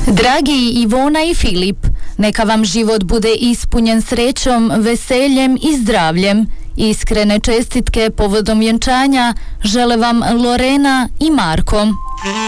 Dragi Ivona i Filip, neka vam život bude ispunjen srećom, veseljem i zdravljem. Iskrene čestitke povodom vjenčanja žele vam Lorena i Marko.